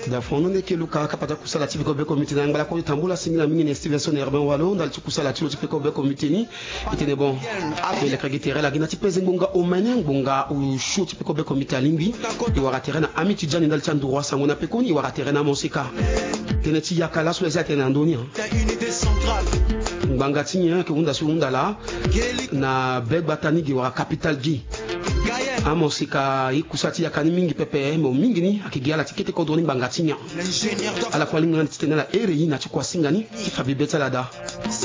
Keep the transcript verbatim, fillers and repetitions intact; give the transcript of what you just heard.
da fondo ne ke luka kapata kusala tipe ko be comité na ngala ko tambula singila mingi ne Stevenson Urban Walo ndal kusala tilo tipe ko be comité ni itene bon be le kagitere la gina tipe zingunga o menen bunga o shoot tipe ko be comité limbi i wara terena amiti jani ndal chandu roi sangona pe koni i wara terena monsika tene ti yakala so les atena ndoni unité centrale banga tinya ke unda su unda la na beg batani gi wara capital gi amosika ikusati ya kanimingi pepe mo mingi ni akigiala tikete ko doni bangatinya ala kwa linga titena la ere yi na chukwa singani fabibeta la da